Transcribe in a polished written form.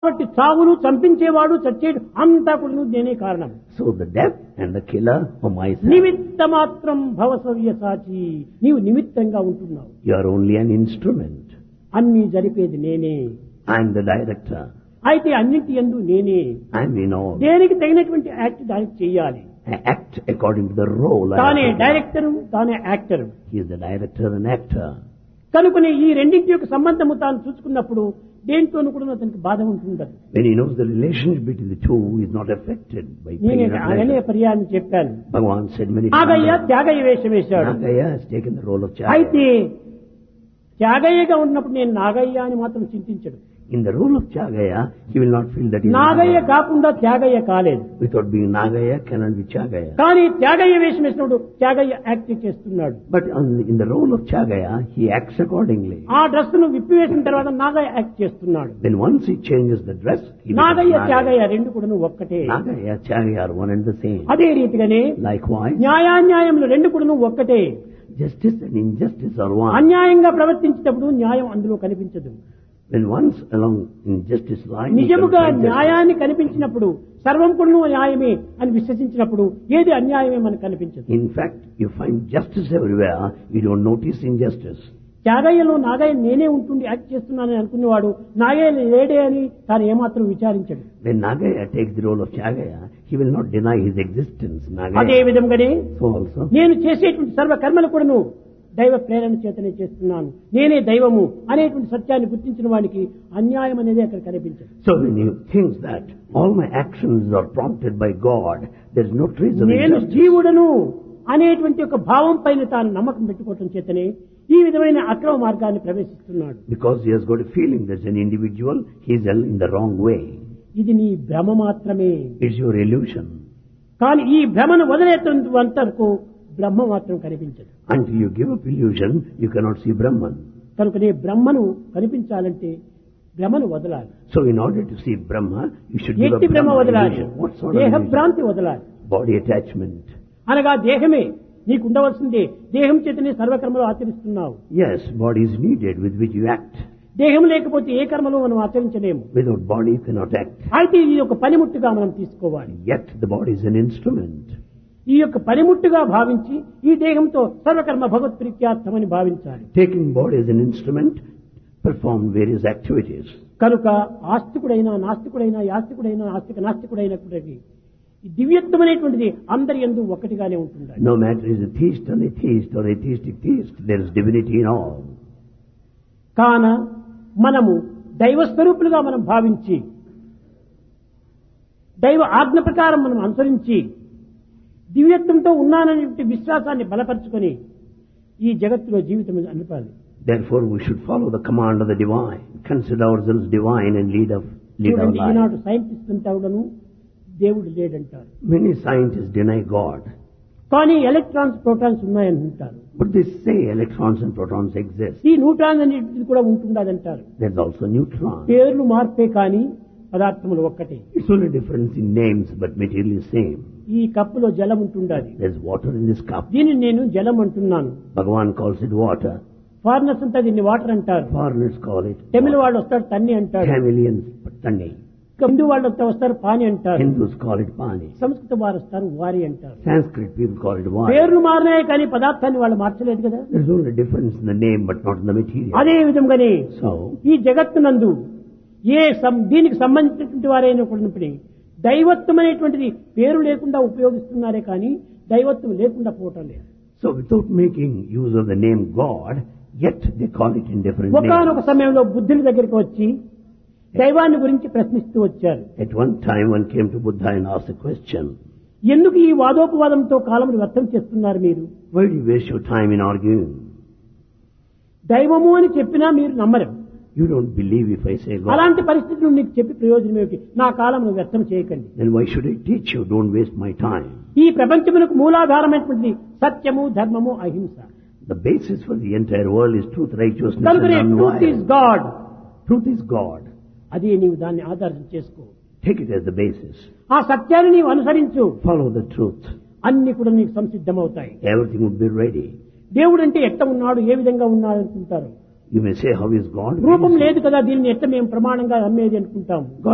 కాబట్టి చావును చంపించేవాడు చచ్చేడు అంతా కూడా నేనే కారణం. So the death and the killer are myself. నిమిత్త మాత్రం భవసవ్యసాచి, నీవు నిమిత్తంగా ఉంటున్నావు. You are only an instrument. అన్ని జరిపేది నేనే. I am the director. అయితే అన్నింటి యందు నేనే. I am in all. దేనికి తగినటువంటి యాక్ట్ దానికి చెయ్యాలి. I act according to the role. తానే డైరెక్టరు, తానే actor. He is the director and actor. కనుకనే ఈ రెండింటి యొక్క సంబంధము తాను చూసుకున్నప్పుడు దేంతోనూ కూడా అతనికి బాధ ఉంటుండదు. When he knows the relationship between the two, he is not affected by pain నేను or అనే pleasure. పర్యాన్ని చెప్పాను. Bhagavan said many Nagaiah times. Tyagayya వేషం వేశాడు. Nagaya has taken the role of Chagaya. అయితే త్యాగయ్యగా ఉన్నప్పుడు నేను నాగయ్య అని మాత్రం చింతించడు. In the role of Chagaya, he will not feel that he is Nagaiah Nagaya. కాకుండా త్యాగయ్య కాలేదు. Without being Nagaya, cannot be Chagaya. కానీ త్యాగయ్య వేషం వేసినప్పుడు త్యాగయ్య యాక్ట్ చేస్తున్నాడు. But in the role of Chagaya, he acts accordingly. ఆ డ్రెస్ ను విప్పివేసిన తర్వాత నాగయ్య యాక్ట్ చేస్తున్నాడు. Then once he changes the dress, he becomes Nagaiah Nagaya. Tyagayya రెండు కూడా ఒక్కటే. Nagaya, Chagaya are one and the same. అదే రీతిగానే Likewise, న్యాయాన్యాయములు రెండు కూడా ఒక్కటే. justice and injustice are one. అన్యాయంగా ప్రవర్తించేటప్పుడు న్యాయం అందులో కనిపించదు. When once along injustice line, he నిజముగా comes to justice. న్యాయాన్ని కనిపించినప్పుడు సర్వం కూడా న్యాయమే అని విశ్వసించినప్పుడు ఏది అన్యాయమే మనకు కనిపించదు. In fact, you find justice everywhere, you don't notice injustice. త్యాగయ్యలో Nagaiah నేనే ఉంటుండి యాక్ట్ చేస్తున్నానని అనుకునేవాడు నాగయ్య లేడే అని తాను ఏమాత్రం విచారించడు. When Nagaya takes the role of Chagaya, he will not deny his existence. అదే Nagaya విధంగానే so also. నేను చేసేటువంటి సర్వ కర్మలు కూడాను దైవ ప్రేరణ చేతనే చేస్తున్నాను, నేనే దైవము అనేటువంటి సత్యాన్ని గుర్తించిన వాడికి అన్యాయం అనేది అక్కడ కనిపించదు. So when he thinks that all my actions are prompted by God, there is no trace of నేను injustice. జీవుడను అనేటువంటి ఒక భావం పైన తాను నమ్మకం పెట్టుకోవటం చేతనే ఈ విధమైన అక్రమ మార్గాన్ని ప్రవేశిస్తున్నాడు. Because he has got a feeling there's an individual, he is in the wrong way. ఇది నీ భ్రమ మాత్రమే. It's your illusion. కానీ ఈ భ్రమను వదిలేంత వరకు బ్రహ్మ మాత్రం కనిపించదు. Until you give up illusion, you cannot see Brahman. కనుక నీ బ్రహ్మను కనిపించాలంటే భ్రమను వదలాలి. So in order to see Brahma, you should give up ఎట్టి భ్రమ Brahma వదలాలి, illusion. What sort of దేహ illusion? భ్రాంతి వదలాలి. Body attachment. అనగా దేహమే నీకు ఉండవలసిందే, దేహం చేతనే సర్వకర్మలు ఆచరిస్తున్నావు. Yes, body is needed with which you act. దేహం లేకపోతే ఏ కర్మలు మనం ఆచరించలేము. Without body you cannot act. అయితే ఈ యొక్క పనిముట్టుగా మనం తీసుకోవాలి. Yet the body is an instrument. ఈ యొక్క పనిముట్టుగా భావించి ఈ దేహంతో సర్వకర్మ భగవత్ ప్రీత్యార్థమని భావించాలి. Taking body as an instrument, perform various activities. కనుక ఆస్తికుడైనా నాస్తికుడైనా యాస్తికుడైనా నాస్తికుడైనప్పటికీ ఈ దివ్యత్వమైనటువంటిది అందరి యందు ఒకటిగానే ఉంటుంది. No matter is a theist or atheist or atheistic theist, there is divinity in all. కాన మనము దైవస్వరూపులుగా మనం భావించి దైవ ఆజ్ఞ ప్రకారం మనం అనుసరించి దివ్యత్వంతో ఉన్నాననే విశ్వాసాన్ని బలపరుచుకొని ఈ జగత్తులో జీవితం అనిపాలి. Therefore we should follow the command of the divine, consider ourselves divine and lead our చూడండి, life. ఈనాడు సైంటిస్ట్ అంతా కూడాను దేవుడు లేడంటారు. Many scientists deny God, కానీ electrons protons ఉన్నాయంటారు. but they say electrons and protons exist. ఈ న్యూట్రాన్ అనేది కూడా ఉంటుండదంటారు. There's also neutron. పేర్లు మార్పే కానీ పదార్థములు ఒక్కటే. It's only difference in names, but material is same. ఈ కప్పులో జలం ఉంటుండాలి. There's water in this cup. దీనిని నేను జలం అంటున్నాను. Bhagavan calls it water. Foreigners అంతా దీన్ని వాటర్ అంటారు. Foreigners call it Tamil water. వాళ్ళు వస్తారు తన్ని అంటారు. Tamilians, Tanni. హిందూ వాళ్ళు వస్తారు పాని అంటారు. Hindus call it Pani. సంస్కృత వారు వస్తారు వారి అంటారు. Sanskrit people call it water. పేర్లు మారినాయి కానీ పదార్థాన్ని వాళ్ళు మార్చలేదు కదా. There's only difference in the name, but not in the material. అదే విధంగానే So, ఈ జగత్తునందు దీనికి సంబంధించినటువంటి వారైనా కూడా దైవత్వం అనేటువంటిది పేరు లేకుండా ఉపయోగిస్తున్నారే కానీ దైవత్వం లేకుండా పోవటం లేదు. so without making use of the name God, yet they call it in different names. ఒకానొక సమయంలో బుద్ధుని దగ్గరికి వచ్చి దైవాన్ని గురించి ప్రశ్నిస్తూ వచ్చారు. At one time one came to Buddha and asked a question. ఎందుకు ఈ వాదోపవాదంతో కాలమును వ్యర్థం చేస్తున్నారు మీరు? Why do you waste your time in arguing? దైవము అని చెప్పినా మీరు నమ్మరు. You don't believe if I say God. అలాంటి పరిస్థితులు నీకు చెప్పి ప్రయోజనం ఏమిటి? నా కాలమును వ్యర్థం చేయకండి. Then why should I teach you? Don't waste my time. ఈ ప్రపంచమునకు మూలాధారమైనటువంటి సత్యము ధర్మము అహింస. The basis for the entire world is truth, righteousness కనుకనే and truth is non-violence. God. Truth is God. అదే నీవు దాన్ని ఆధారం చేసుకో. Take it as the basis. ఆ సత్యాన్ని నీవు అనుసరించు, Follow the truth. అన్ని కూడా నీకు సంసిద్ధమవుతాయి. Everything would be ready. దేవుడు అంటే ఎట్ట ఉన్నాడు, ఏ విధంగా ఉన్నాడు అనుకుంటారు. You may say, how is God? రూపం లేదు కదా, దీన్ని ఎట్ట మేము ప్రమాణంగా నమ్మేది అనుకుంటాము. God